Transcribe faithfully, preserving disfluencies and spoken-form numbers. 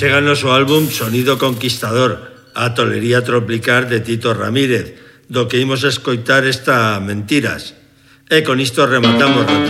chega no seu álbum Sonido Conquistador, a tolería tropical de Tito Ramírez, do que imos escoitar esta Mentiras. E con isto rematamos,